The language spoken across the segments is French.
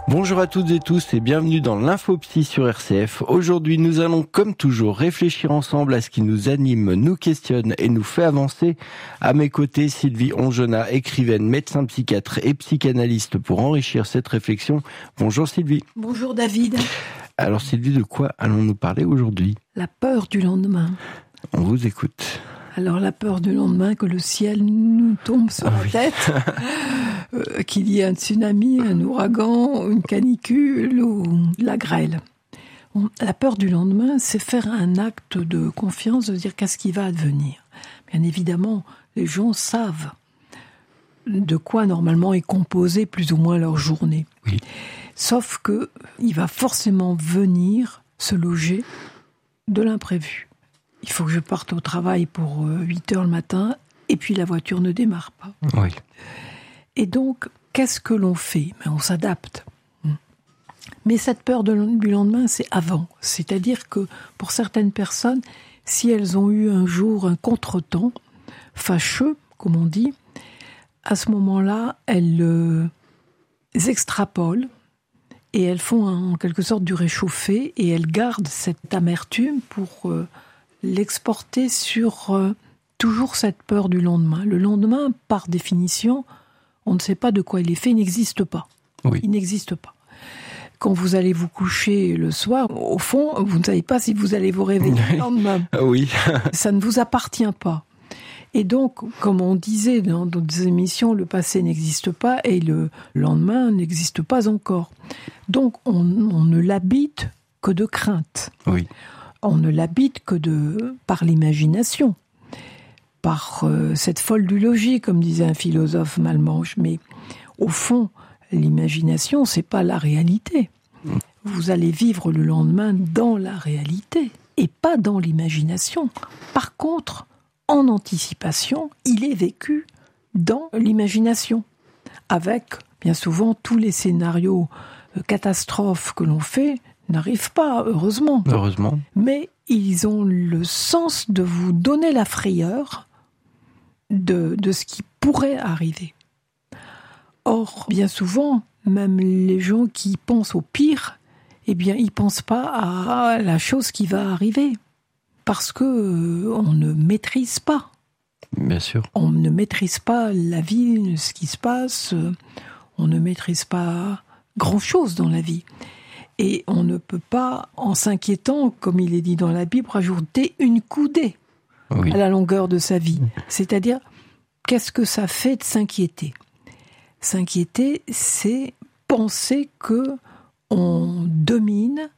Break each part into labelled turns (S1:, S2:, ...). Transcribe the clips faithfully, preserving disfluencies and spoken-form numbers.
S1: Bonjour à toutes et tous et bienvenue dans l'Infopsy sur R C F. Aujourd'hui, nous allons comme toujours réfléchir ensemble à ce qui nous anime, nous questionne et nous fait avancer. À mes côtés, Sylvie Ongenat, écrivaine, médecin psychiatre et psychanalyste pour enrichir cette réflexion. Bonjour Sylvie.
S2: Bonjour David. Alors
S1: Sylvie, de quoi allons-nous parler aujourd'hui ?
S2: La peur du lendemain.
S1: On vous écoute.
S2: Alors la peur du lendemain, que le ciel nous tombe sur
S1: ah,
S2: la
S1: oui.
S2: tête, euh, qu'il y ait un tsunami, un ouragan, une canicule ou la grêle. On, la peur du lendemain, c'est faire un acte de confiance, de dire qu'est-ce qui va advenir. Bien évidemment, les gens savent de quoi normalement est composée plus ou moins leur journée.
S1: Oui.
S2: Sauf que il va forcément venir se loger de l'imprévu. Il faut que je parte au travail pour huit heures le matin, et puis la voiture ne démarre pas.
S1: Oui.
S2: Et donc, qu'est-ce que l'on fait ? Mais on s'adapte. Mais cette peur de, du lendemain, c'est avant. C'est-à-dire que pour certaines personnes, si elles ont eu un jour un contretemps, fâcheux, comme on dit, à ce moment-là, elles euh, extrapolent, et elles font en quelque sorte du réchauffé, et elles gardent cette amertume pour... Euh, l'exporter sur euh, toujours cette peur du lendemain. Le lendemain, par définition, on ne sait pas de quoi il est fait, il n'existe pas.
S1: Oui.
S2: Il n'existe pas. Quand vous allez vous coucher le soir, au fond, vous ne savez pas si vous allez vous réveiller le lendemain.
S1: Oui.
S2: Ça ne vous appartient pas. Et donc, comme on disait dans d'autres émissions, le passé n'existe pas et le lendemain n'existe pas encore. Donc, on, on ne l'habite que de crainte.
S1: Oui.
S2: On ne l'habite que de, par l'imagination, par euh, cette folle du logis, comme disait un philosophe malmanche. Mais au fond, l'imagination, c'est pas la réalité. Vous allez vivre le lendemain dans la réalité et pas dans l'imagination. Par contre, en anticipation, il est vécu dans l'imagination, avec bien souvent tous les scénarios euh, catastrophes que l'on fait. N'arrivent pas, heureusement.
S1: Heureusement.
S2: Mais ils ont le sens de vous donner la frayeur de, de ce qui pourrait arriver. Or, bien souvent, même les gens qui pensent au pire, eh bien, ils ne pensent pas à la chose qui va arriver. Parce que euh, on ne maîtrise pas.
S1: Bien sûr.
S2: On ne maîtrise pas la vie, ce qui se passe. On ne maîtrise pas grand-chose dans la vie. Et on ne peut pas, en s'inquiétant, comme il est dit dans la Bible, rajouter une coudée oui. à la longueur de sa vie. C'est-à-dire, qu'est-ce que ça fait de s'inquiéter ? S'inquiéter, c'est penser que on domine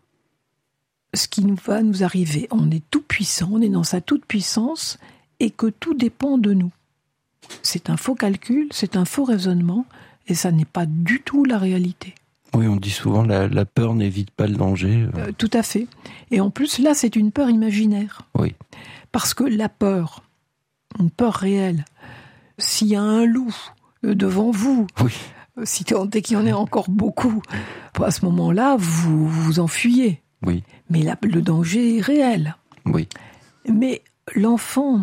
S2: ce qui nous va nous arriver. On est tout puissant, on est dans sa toute puissance, et que tout dépend de nous. C'est un faux calcul, c'est un faux raisonnement, et ça n'est pas du tout la réalité.
S1: Oui, on dit souvent la, la peur n'évite pas le danger.
S2: Euh, tout à fait. Et en plus, là, c'est une peur imaginaire.
S1: Oui.
S2: Parce que la peur, une peur réelle, s'il y a un loup devant vous,
S1: oui.
S2: si tant est qu'il y en ait encore beaucoup, à ce moment-là, vous vous enfuyez.
S1: Oui.
S2: Mais la, le danger est réel.
S1: Oui.
S2: Mais l'enfant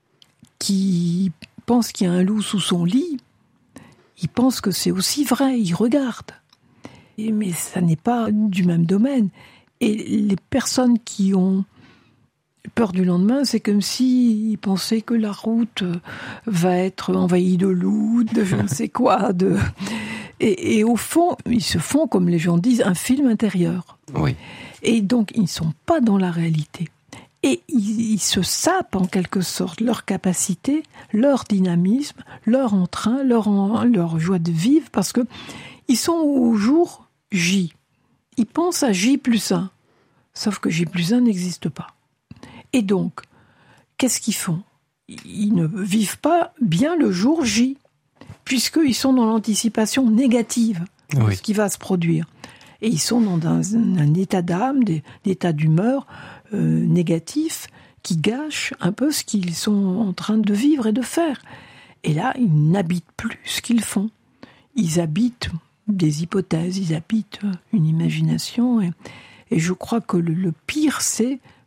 S2: qui pense qu'il y a un loup sous son lit, il pense que c'est aussi vrai, il regarde. Mais ça n'est pas du même domaine. Et les personnes qui ont peur du lendemain, c'est comme s'ils pensaient que la route va être envahie de loups, de je ne sais quoi. De... Et, et au fond, ils se font, comme les gens disent, un film intérieur.
S1: Oui. Et
S2: donc, ils ne sont pas dans la réalité. Et ils, ils se sapent en quelque sorte leur capacité, leur dynamisme, leur entrain, leur, en, leur joie de vivre, parce que ils sont au jour J. Ils pensent à J plus un. Sauf que J plus un n'existe pas. Et donc, qu'est-ce qu'ils font ? Ils ne vivent pas bien le jour J, puisqu'ils sont dans l'anticipation négative de oui. ce qui va se produire. Et ils sont dans un, un état d'âme, des, des états d'humeur euh, négatifs qui gâchent un peu ce qu'ils sont en train de vivre et de faire. Et là, ils n'habitent plus ce qu'ils font. Ils habitent des hypothèses, ils habitent une imagination. Et, et je crois que le, le pire, c'est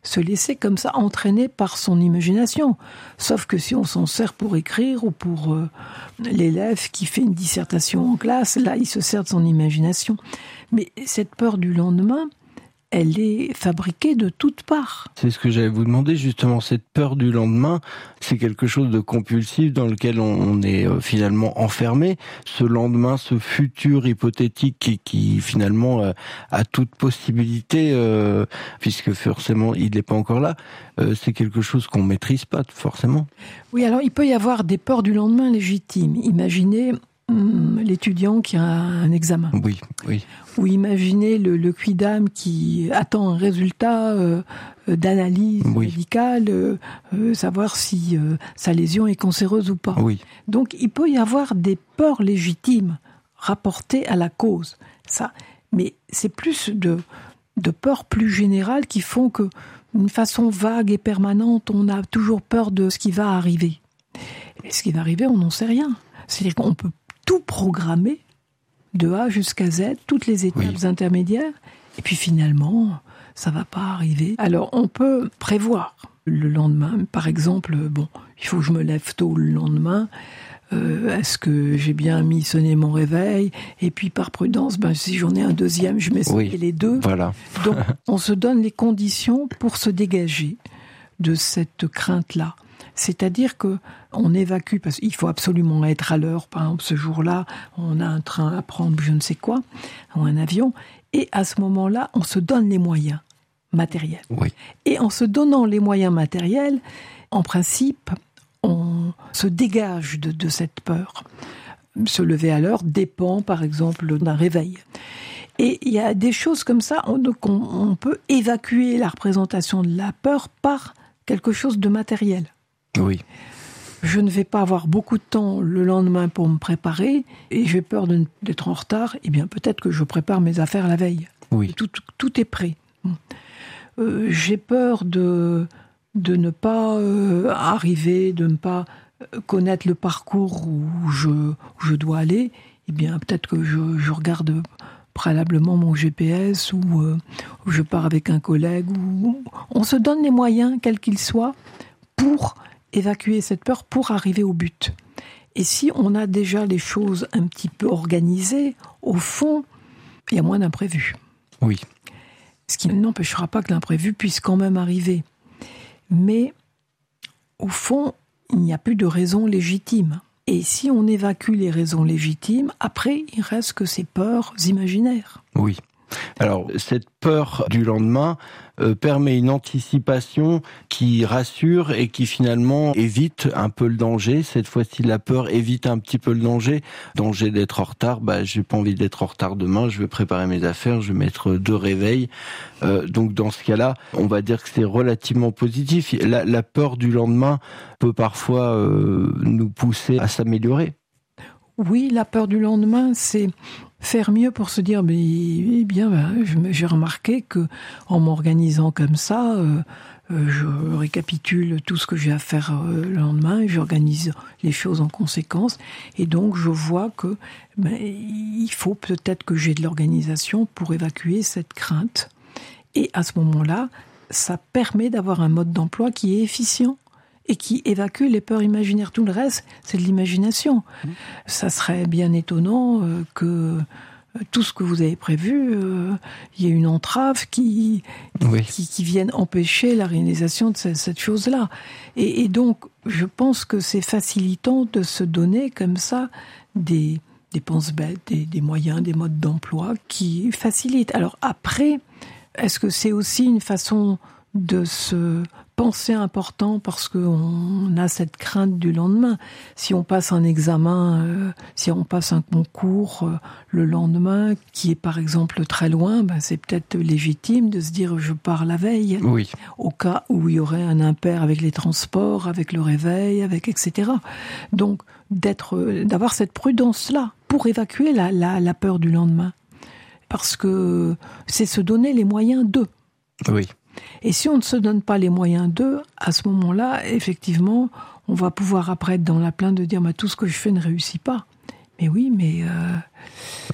S2: se laisser comme ça entraîner par son imagination. Sauf que si on s'en sert pour écrire ou pour euh, l'élève qui fait une dissertation en classe, là, il se sert de son imagination. Mais cette peur du lendemain, elle est fabriquée de toutes parts.
S1: C'est ce que j'allais vous demander, justement, cette peur du lendemain, c'est quelque chose de compulsif dans lequel on est finalement enfermé. Ce lendemain, ce futur hypothétique qui, qui finalement euh, a toute possibilité, euh, puisque forcément il n'est pas encore là, euh, c'est quelque chose qu'on maîtrise pas forcément.
S2: Oui, alors il peut y avoir des peurs du lendemain légitimes. Imaginez hum, l'étudiant qui a un examen.
S1: Oui, oui.
S2: Ou imaginez le, le quidam qui attend un résultat euh, d'analyse oui. médicale, euh, euh, savoir si euh, sa lésion est cancéreuse ou pas.
S1: Oui.
S2: Donc il peut y avoir des peurs légitimes rapportées à la cause. Ça. Mais c'est plus de, de peurs plus générales qui font que, d'une façon vague et permanente, on a toujours peur de ce qui va arriver. Et ce qui va arriver, on n'en sait rien. C'est-à-dire qu'on peut tout programmer de A jusqu'à Z, toutes les étapes oui. intermédiaires, et puis finalement, ça va pas arriver. Alors, on peut prévoir le lendemain. Par exemple, bon, il faut que je me lève tôt le lendemain. Euh, est-ce que j'ai bien mis sonner mon réveil? Et puis, par prudence, ben, si j'en ai un deuxième, je mets sonner oui. les deux.
S1: Voilà.
S2: Donc, on se donne les conditions pour se dégager de cette crainte-là. C'est-à-dire que on évacue, parce qu'il faut absolument être à l'heure. Par exemple, ce jour-là, on a un train à prendre, je ne sais quoi, ou un avion. Et à ce moment-là, on se donne les moyens matériels.
S1: Oui.
S2: Et en se donnant les moyens matériels, en principe, on se dégage de, de cette peur. Se lever à l'heure dépend, par exemple, d'un réveil. Et il y a des choses comme ça, on, donc on, on peut évacuer la représentation de la peur par quelque chose de matériel.
S1: Oui.
S2: Je ne vais pas avoir beaucoup de temps le lendemain pour me préparer et j'ai peur de, d'être en retard. Eh bien, peut-être que je prépare mes affaires la veille.
S1: Oui.
S2: Tout, tout, tout est prêt. Euh, j'ai peur de, de ne pas euh, arriver, de ne pas connaître le parcours où je, où je dois aller. Eh bien, peut-être que je, je regarde préalablement mon G P S ou, euh, ou je pars avec un collègue. Ou, on se donne les moyens, quels qu'ils soient, pour évacuer cette peur, pour arriver au but. Et si on a déjà les choses un petit peu organisées, au fond, il y a moins d'imprévus.
S1: Oui.
S2: Ce qui n'empêchera pas que l'imprévu puisse quand même arriver. Mais, au fond, il n'y a plus de raison légitime. Et si on évacue les raisons légitimes, après, il reste que ces peurs imaginaires.
S1: Oui. Alors, cette peur du lendemain euh, permet une anticipation qui rassure et qui finalement évite un peu le danger. Cette fois-ci, la peur évite un petit peu le danger. Danger d'être en retard, bah, j'ai pas envie d'être en retard demain, je vais préparer mes affaires, je vais mettre deux réveils. Euh, donc, dans ce cas-là, on va dire que c'est relativement positif. La, la peur du lendemain peut parfois euh, nous pousser à s'améliorer.
S2: Oui, la peur du lendemain, c'est faire mieux pour se dire, mais, eh bien, ben, j'ai remarqué que en m'organisant comme ça, euh, euh, je récapitule tout ce que j'ai à faire euh, le lendemain et j'organise les choses en conséquence. Et donc, je vois que ben, il faut peut-être que j'ai de l'organisation pour évacuer cette crainte. Et à ce moment-là, ça permet d'avoir un mode d'emploi qui est efficient et qui évacue les peurs imaginaires. Tout le reste, c'est de l'imagination. Mmh. Ça serait bien étonnant euh, que euh, tout ce que vous avez prévu, il euh, y ait une entrave qui, oui. qui, qui vienne empêcher la réalisation de cette, cette chose-là. Et, et donc, je pense que c'est facilitant de se donner comme ça des, des penses-bêtes, des, des moyens, des modes d'emploi qui facilitent. Alors après, est-ce que c'est aussi une façon de se penser important parce qu'on a cette crainte du lendemain? Si on passe un examen, euh, si on passe un concours euh, le lendemain, qui est par exemple très loin, ben c'est peut-être légitime de se dire je pars la veille.
S1: Oui.
S2: Au cas où il y aurait un impair avec les transports, avec le réveil, avec et cetera. Donc d'être, d'avoir cette prudence-là pour évacuer la, la, la peur du lendemain. Parce que c'est se donner les moyens d'eux.
S1: Oui.
S2: Et si on ne se donne pas les moyens d'eux, à ce moment-là, effectivement, on va pouvoir après être dans la plainte de dire bah, « tout ce que je fais ne réussit pas ». Mais oui, mais... Euh,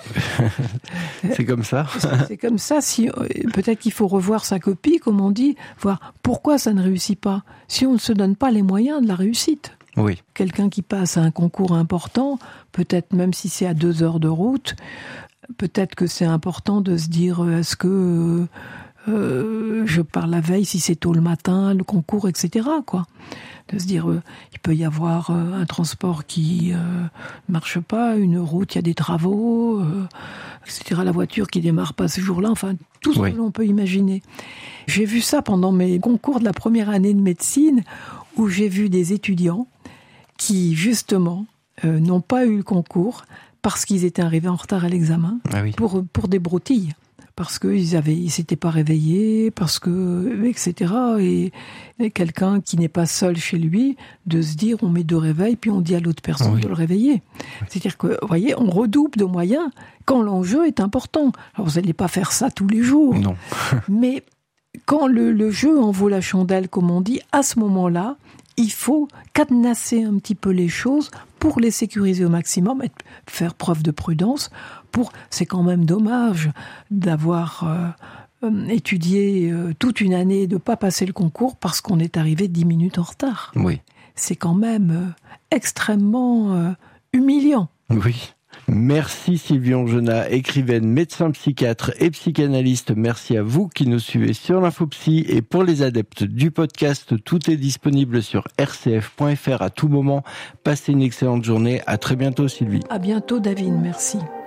S1: C'est comme ça.
S2: C'est comme ça. Si, peut-être qu'il faut revoir sa copie, comme on dit, voir pourquoi ça ne réussit pas. Si on ne se donne pas les moyens de la réussite.
S1: Oui.
S2: Quelqu'un qui passe à un concours important, peut-être même si c'est à deux heures de route, peut-être que c'est important de se dire, est-ce que euh, je pars la veille, si c'est tôt le matin, le concours, et cetera, quoi. De se dire, euh, il peut y avoir euh, un transport qui ne euh, marche pas, une route, il y a des travaux, euh, et cetera. La voiture qui démarre pas ce jour-là, enfin, tout ce oui. que l'on peut imaginer. J'ai vu ça pendant mes concours de la première année de médecine, où j'ai vu des étudiants qui, justement, euh, n'ont pas eu le concours parce qu'ils étaient arrivés en retard à l'examen,
S1: ah oui.
S2: pour, pour des broutilles. Parce qu'ils avaient, ils s'étaient pas réveillés, parce que, et cetera. Et, et quelqu'un qui n'est pas seul chez lui, de se dire, on met deux réveils, puis on dit à l'autre personne oui. de le réveiller. C'est-à-dire que, vous voyez, on redouble de moyens quand l'enjeu est important. Alors, vous n'allez pas faire ça tous les jours.
S1: Non.
S2: Mais quand le, le jeu en vaut la chandelle, comme on dit, à ce moment-là, il faut cadenasser un petit peu les choses pour les sécuriser au maximum et faire preuve de prudence. Pour, c'est quand même dommage d'avoir euh, euh, étudié euh, toute une année et de ne pas passer le concours parce qu'on est arrivé dix minutes en retard.
S1: Oui.
S2: C'est quand même euh, extrêmement euh, humiliant.
S1: Oui. Merci Sylvie Ongenat, écrivaine, médecin psychiatre et psychanalyste. Merci à vous qui nous suivez sur l'Infopsy. Et pour les adeptes du podcast, tout est disponible sur r c f point f r à tout moment. Passez une excellente journée. À très bientôt Sylvie.
S2: À bientôt David, merci.